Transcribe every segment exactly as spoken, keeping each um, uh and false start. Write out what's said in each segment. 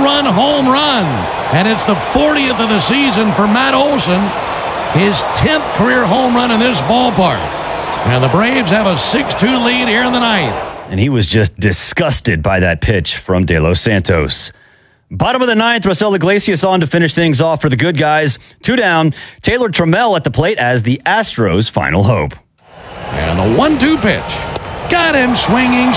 two-run home run. And it's the fortieth of the season for Matt Olson. His tenth career home run in this ballpark. And the Braves have a six two lead here in the ninth. And he was just disgusted by that pitch from De Los Santos. Bottom of the ninth, Raisel Iglesias on to finish things off for the good guys. Two down, Taylor Trammell at the plate as the Astros' final hope. And the one two pitch. Got him swinging,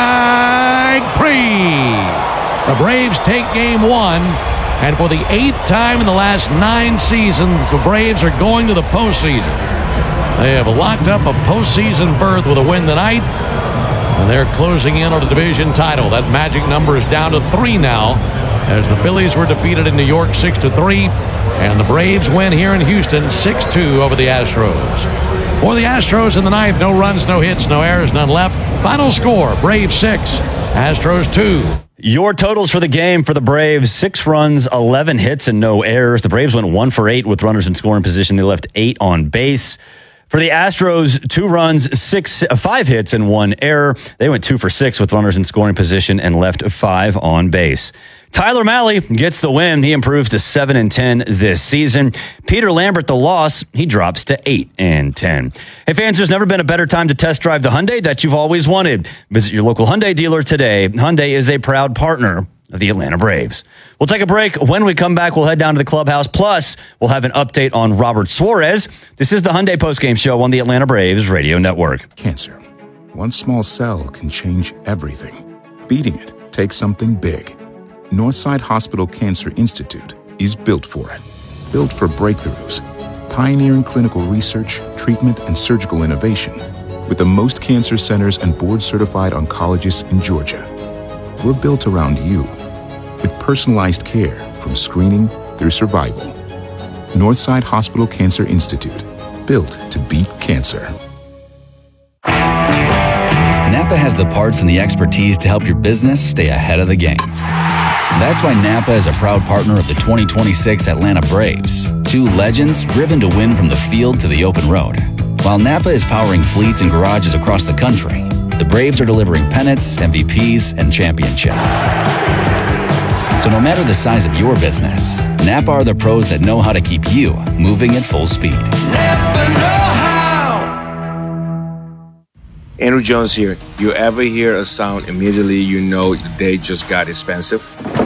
strike three. The Braves take game one. And for the eighth time in the last nine seasons, the Braves are going to the postseason. They have locked up a postseason berth with a win tonight. And they're closing in on a division title. That magic number is down to three now, as the Phillies were defeated in New York six to three, and the Braves win here in Houston six two over the Astros. For the Astros in the ninth, no runs, no hits, no errors, none left. Final score, Braves six, Astros two. Your totals for the game for the Braves, six runs, eleven hits, and no errors. The Braves went one for eight with runners in scoring position. They left eight on base. For the Astros, two runs, six, five hits, and one error. They went two for six with runners in scoring position and left five on base. Tyler Mahle gets the win. He improves to seven and ten this season. Peter Lambert, the loss, he drops to eight and ten. Hey fans, there's never been a better time to test drive the Hyundai that you've always wanted. Visit your local Hyundai dealer today. Hyundai is a proud partner of the Atlanta Braves. We'll take a break. When we come back, we'll head down to the clubhouse. Plus, we'll have an update on Robert Suarez. This is the Hyundai Postgame Show on the Atlanta Braves Radio Network. Cancer. One small cell can change everything. Beating it takes something big. Northside Hospital Cancer Institute is built for it. Built for breakthroughs, pioneering clinical research, treatment, and surgical innovation, with the most cancer centers and board-certified oncologists in Georgia. We're built around you, with personalized care from screening through survival. Northside Hospital Cancer Institute, built to beat cancer. Napa has the parts and the expertise to help your business stay ahead of the game. That's why Napa is a proud partner of the twenty twenty-six Atlanta Braves, two legends driven to win from the field to the open road. While Napa is powering fleets and garages across the country, the Braves are delivering pennants, M V Ps, and championships. So no matter the size of your business, Napa are the pros that know how to keep you moving at full speed. Napa know how! Andrew Jones here. You ever hear a sound immediately you know the day just got expensive?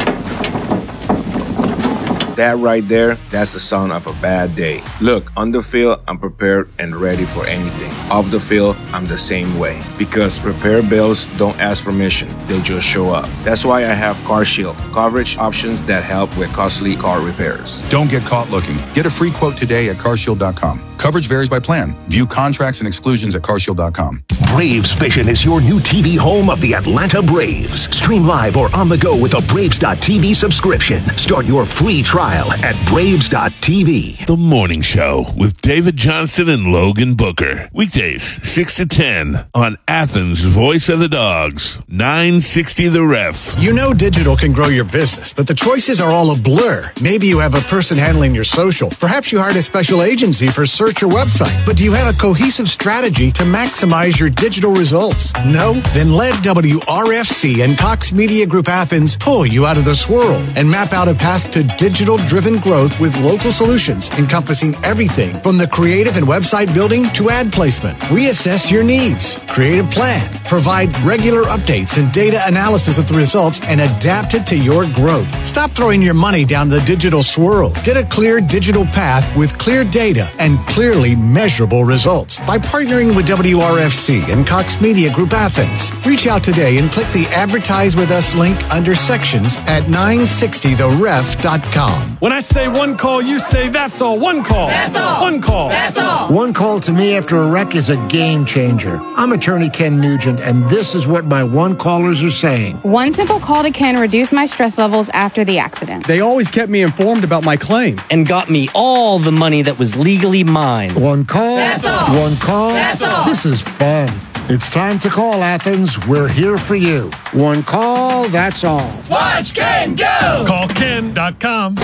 That right there, that's the sound of a bad day. Look, on the field, I'm prepared and ready for anything. Off the field, I'm the same way. Because repair bills don't ask permission, they just show up. That's why I have CarShield, coverage options that help with costly car repairs. Don't get caught looking. Get a free quote today at car shield dot com. Coverage varies by plan. View contracts and exclusions at car shield dot com. Braves Vision is your new T V home of the Atlanta Braves. Stream live or on the go with a Braves dot T V subscription. Start your free trial at Braves dot T V. The Morning Show with David Johnson and Logan Booker. Weekdays, six to ten on Athens' Voice of the Dogs, nine sixty The Ref. You know digital can grow your business, but the choices are all a blur. Maybe you have a person handling your social. Perhaps you hired a special agency for search or website. But do you have a cohesive strategy to maximize your digital results? No? Then let W R F C and Cox Media Group Athens pull you out of the swirl and map out a path to digital-driven growth with local solutions encompassing everything from the creative and website building to ad placement. We assess your needs, create a plan, provide regular updates and data analysis of the results, and adapt it to your growth. Stop throwing your money down the digital swirl. Get a clear digital path with clear data and clearly measurable results by partnering with W R F C and Cox Media Group Athens. Reach out today and click the Advertise With Us link under sections at nine sixty the ref dot com. When I say one call, you say that's all. One call. That's all. One call. That's all. One call to me after a wreck is a game changer. I'm attorney Ken Nugent, and this is what my one callers are saying. One simple call to Ken reduced my stress levels after the accident. They always kept me informed about my claim. And got me all the money that was legally mine. One call. That's all. One call. That's all. This is fun. It's time to call, Athens. We're here for you. One call, that's all. Watch Ken go! Call Ken dot com.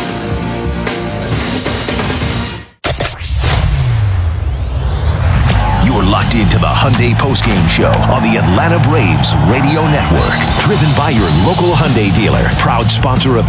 You're locked into the Hyundai Postgame Show on the Atlanta Braves Radio Network. Driven by your local Hyundai dealer. Proud sponsor of